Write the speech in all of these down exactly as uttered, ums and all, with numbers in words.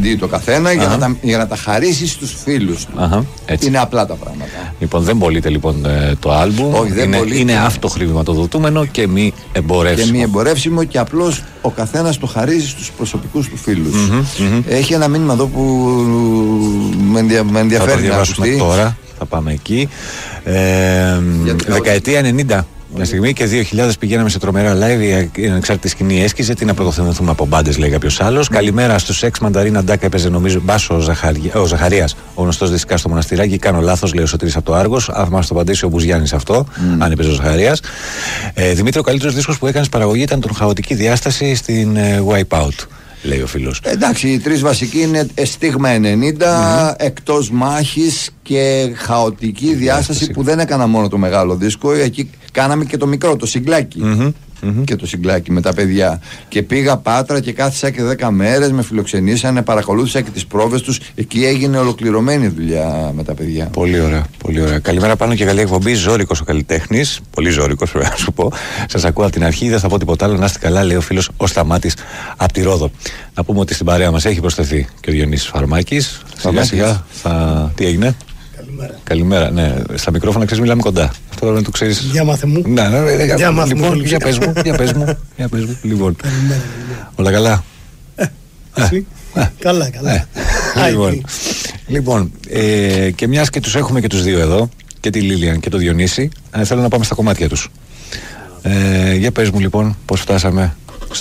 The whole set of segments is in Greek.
σι ντι το καθένα για να, τα, για να τα χαρίσει στους φίλους του. Αχα, έτσι. Είναι απλά τα πράγματα. Λοιπόν, δεν πωλείται λοιπόν το άλμπουμ. Όχι, δεν είναι, πωλείται. Είναι αυτοχρηματοδοτούμενο και μη εμπορεύσιμο. Και μη εμπορεύσιμο και απλώς ο καθένας το χαρίζει στους προσωπικούς του φίλους. Mm-hmm, mm-hmm. Έχει ένα μήνυμα εδώ που με, ενδια, με ενδιαφέρει. Θα το διαβάσουμε τώρα. Θα πάμε εκεί. Ε, δεκαετία ενενήντα. Μια στιγμή και δύο χιλιάδες πηγαίναμε σε τρομερά live. Η ανεξάρτητη σκηνή έσκησε. Τι να πρωτοθεμηθούμε από μπάντες, λέει κάποιος άλλος. Mm. Καλημέρα στους Εξ Μανταρίνα Ντάκα. Έπαιζε νομίζω μπάσο ο, Ζαχαρι... ο Ζαχαρίας, ο γνωστός δισικά στο μοναστηράκι. Κάνω λάθος, λέει ο Σωτήρης από το Άργος. Αν μας το απαντήσει ο Μπουζιάννης αυτό, mm. αν έπαιζε ο Ζαχαρίας. Ε, Δημήτρη, ο καλύτερος δίσκος που έκανες παραγωγή ήταν τον Χαοτική Διάσταση στην ε, Wipeout. Λέει ο φίλος. Εντάξει, οι τρεις βασικοί είναι Στίγμα ενενήντα, mm-hmm. Εκτός Μάχης και Χαοτική Διάσταση, που δεν έκανα μόνο το μεγάλο δίσκο. Εκεί κάναμε και το μικρό, το συγκλάκι. Mm-hmm. Mm-hmm. Και το συγκλάκι με τα παιδιά. Και πήγα Πάτρα και κάθισα και δέκα μέρες, με φιλοξενήσανε, παρακολούθησα και τις πρόβες τους. Εκεί έγινε ολοκληρωμένη δουλειά με τα παιδιά. Πολύ ωραία, πολύ ωραία. Καλημέρα πάνω και καλή εκπομπή. Ζώρικος ο καλλιτέχνης. Πολύ ζώρικος, πρέπει να σου πω. Σας ακούω από την αρχή, δεν θα πω τίποτα άλλο. Να είστε καλά, λέει ο φίλος ο Σταμάτης από τη Ρόδο. Να πούμε ότι στην παρέα μας έχει προσθεθεί και ο Διονύσης Φαρμάκης. Σιγά σιγά θα. Τι έγινε? Καλημέρα. Καλημέρα, ναι. Στα μικρόφωνα ξέρεις, μιλάμε κοντά. Αυτό πρέπει να το ξέρεις. Για μάθε μου. Ναι, ναι, ναι. Για μάθε λοιπόν, μου. Για πες μου, για πες μου. Για πες μου. Λοιπόν. Καλημέρα. Όλα καλά. Εσύ. Καλά, καλά. Λοιπόν, λοιπόν ε, και μιας και τους έχουμε και τους δύο εδώ, και τη Λίλιαν και το Διονύση, ε, θέλω να πάμε στα κομμάτια τους. Ε, για πες μου λοιπόν πώς φτάσαμε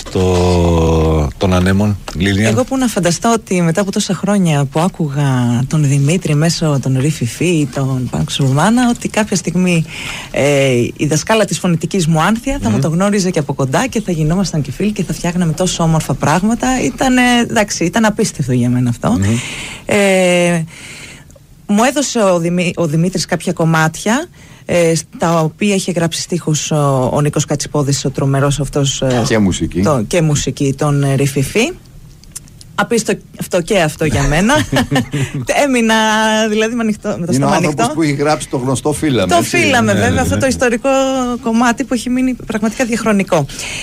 στο των ανέμων, Λίλιαν. Εγώ που να φανταστώ ότι μετά από τόσα χρόνια που άκουγα τον Δημήτρη μέσω των Ριφιφί, τον Πανξουρμάνα, ότι κάποια στιγμή ε, η δασκάλα της φωνητικής μου Άνθια θα mm. μου το γνώριζε και από κοντά και θα γινόμασταν και φίλοι και θα φτιάχναμε τόσο όμορφα πράγματα. Ήταν, εντάξει, ήταν απίστευτο για μένα αυτό. Mm. Ε, μου έδωσε ο, Δημή, ο Δημήτρης κάποια κομμάτια, ε, στα οποία είχε γράψει στίχους ο, ο Νίκος Κατσιπόδης, ο τρομερός αυτός, ε, και μουσική, το, και μουσική τον ε, Ριφιφί. Απίστευτο αυτό και αυτό για μένα. Έμεινα δηλαδή με, ανοιχτό, με το είναι στόμα ανοιχτό. Είναι ο άνθρωπος που έχει γράψει το γνωστό Φύλαμε. Το Φύλαμε, ναι, βέβαια, ναι, αυτό ναι. το ιστορικό κομμάτι που έχει μείνει πραγματικά διαχρονικό.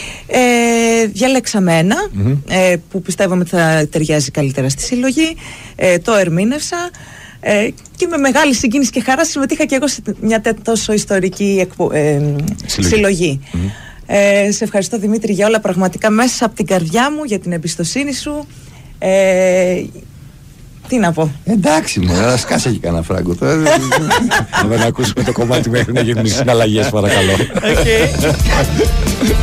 Ε, διαλέξαμε ένα mm-hmm. ε, που πιστεύαμε ότι θα ταιριάζει καλύτερα στη συλλογή. Ε, το ερμήνευσα. Ε, και με μεγάλη συγκίνηση και χαρά συμμετείχα και εγώ σε μια τόσο ιστορική εκπο, ε, συλλογή. συλλογή. Mm-hmm. Ε, σε ευχαριστώ Δημήτρη για όλα, πραγματικά μέσα από την καρδιά μου, για την εμπιστοσύνη σου. Ε, τι να πω. Εντάξει, μωρά, σκάσε και κανένα φράγκο τώρα. Να δεν ακούσουμε το κομμάτι μέχρι να γίνουν οι συναλλαγές, παρακαλώ. Okay.